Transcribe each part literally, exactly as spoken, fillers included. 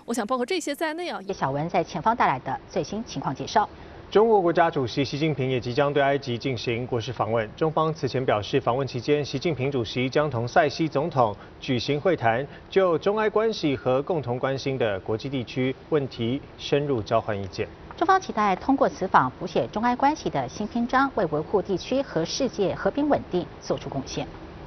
我想包括这些在内啊。 叶小文在前方带来的最新情况介绍。 中国国家主席习近平也即将对埃及进行国事访问。中方此前表示，访问期间，习近平主席将同塞西总统举行会谈，就中埃关系和共同关心的国际地区问题深入交换意见。 中方期待通过此访谱写中埃关系的新篇章，为维护地区和世界和平稳定做出贡献。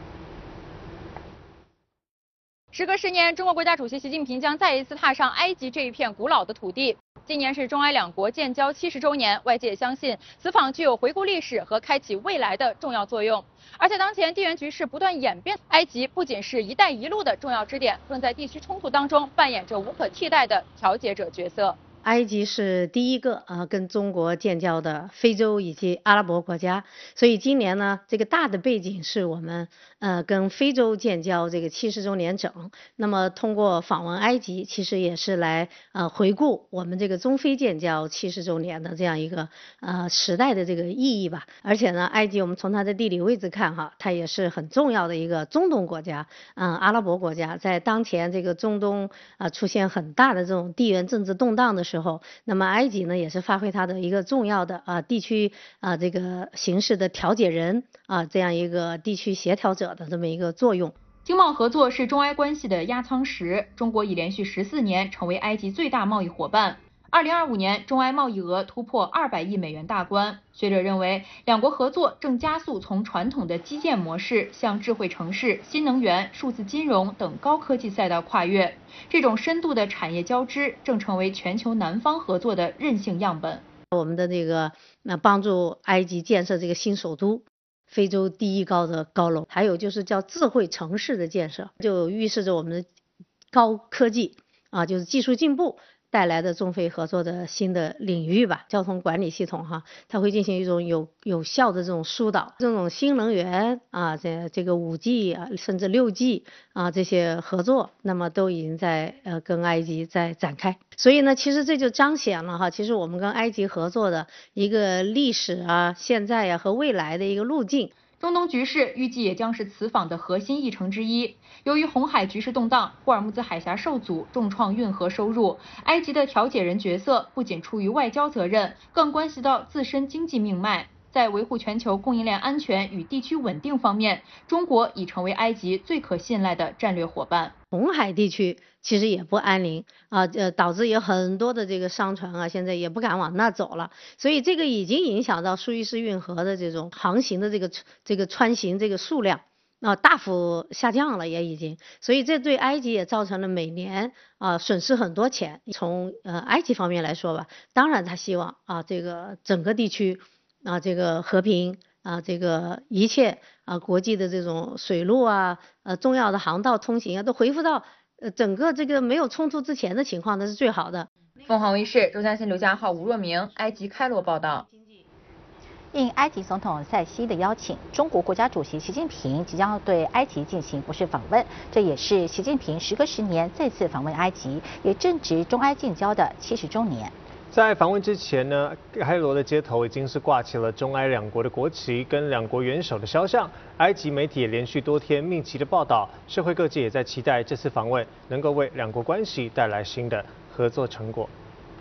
时隔十年，中国国家主席习近平将再一次踏上埃及这一片古老的土地。今年是中埃两国建交七十周年，外界相信此访具有回顾历史和开启未来的重要作用。而且当前地缘局势不断演变，埃及不仅是一带一路的重要支点，更在地区冲突当中扮演着无可替代的调解者角色。 埃及是第一个啊跟中国建交的非洲以及阿拉伯国家，所以今年呢，这个大的背景是我们呃跟非洲建交这个七十周年整。那么通过访问埃及，其实也是来呃回顾我们这个中非建交七十周年的这样一个呃时代的这个意义吧。而且呢，埃及我们从它的地理位置看哈，它也是很重要的一个中东国家，嗯、呃，阿拉伯国家，在当前这个中东啊、呃、出现很大的这种地缘政治动荡的时候。时候，那么埃及呢也是发挥它的一个重要的啊、呃、地区啊、呃、这个形势的调解人啊、呃、这样一个地区协调者的这么一个作用。 经贸合作是中埃关系的压舱石，中国已连续十四年成为埃及最大贸易伙伴。二零二五年，中埃贸易额突破二百亿美元大关。学者认为，两国合作正加速从传统的基建模式向智慧城市、新能源、数字金融等高科技赛道跨越。这种深度的产业交织正成为全球南方合作的韧性样本。 我们的这个那帮助埃及建设这个新首都。非洲第一高的高楼，还有就是叫智慧城市的建设，就预示着我们的高科技啊，就是技术进步带来的中非合作的新的领域吧。交通管理系统哈，它会进行一种有有效的这种疏导，这种新能源啊，这这个五 G 啊，甚至六 G 啊这些合作，那么都已经在呃跟埃及在展开。所以呢，其实这就彰显了哈，其实我们跟埃及合作的一个历史啊、现在呀、啊、和未来的一个路径。 中东局势预计也将是此访的核心议程之一。由于红海局势动荡，霍尔木兹海峡受阻，重创运河收入，埃及的调解人角色不仅出于外交责任，更关系到自身经济命脉。在维护全球供应链安全与地区稳定方面，中国已成为埃及最可信赖的战略伙伴。 红海地区其实也不安宁啊，呃，导致有很多的这个商船啊，现在也不敢往那走了，所以这个已经影响到苏伊士运河的这种航行的这个这个穿行这个数量啊，大幅下降了也已经，所以这对埃及也造成了每年啊损失很多钱。从呃埃及方面来说吧，当然他希望啊这个整个地区啊这个和平。啊，这个一切啊，国际的这种水路啊，呃，重要的航道通行啊，都恢复到呃整个这个没有冲突之前的情况，那是最好的。 凤凰卫视周嘉欣、刘家浩、吴若明，埃及开罗报道。 应埃及总统塞西的邀请，中国国家主席习近平即将对埃及进行国事访问，这也是习近平时隔十年再次访问埃及，也正值中埃建交的七十周年。 在访问之前呢，开罗的街头已经是挂起了中埃两国的国旗跟两国元首的肖像。埃及媒体也连续多天密集的报道，社会各界也在期待这次访问能够为两国关系带来新的合作成果。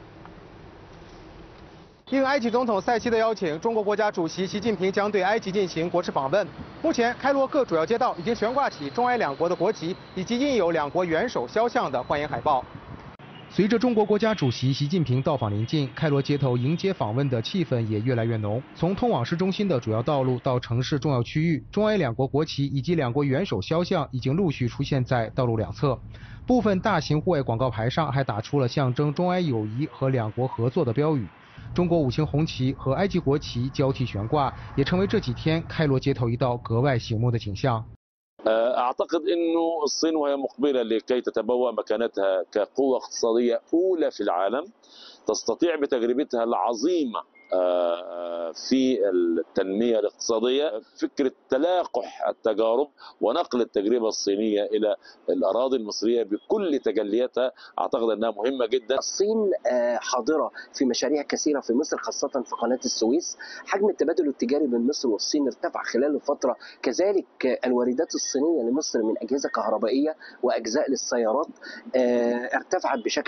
应埃及总统塞西的邀请，中国国家主席习近平将对埃及进行国事访问。目前，开罗各主要街道已经悬挂起中埃两国的国旗，以及印有两国元首肖像的欢迎海报。随着中国国家主席习近平到访临近，开罗街头迎接访问的气氛也越来越浓。从通往市中心的主要道路到城市重要区域，中埃两国国旗以及两国元首肖像已经陆续出现在道路两侧。部分大型户外广告牌上还打出了象征中埃友谊和两国合作的标语。中国五星红旗和埃及国旗交替悬挂，也成为这几天开罗街头一道格外醒目的景象。 أعتقد أنه الصين وهي مقبلة لكي تتبوأ مكانتها كقوة اقتصادية أولى في العالم تستطيع بتجربتها العظيمة في التنمية الاقتصادية فكرة تلاقح التجارب ونقل التجربة الصينية إلى الأراضي المصرية بكل تجلياتها أعتقد أنها مهمة جدا. الصين حاضرة في مشاريع كثيرة في مصر خاصة في قناة السويس. حجم التبادل التجاري بين مصر والصين ارتفع خلال الفترة، كذلك الواردات الصينية لمصر من أجهزة كهربائية وأجزاء للسيارات ارتفعت بشكل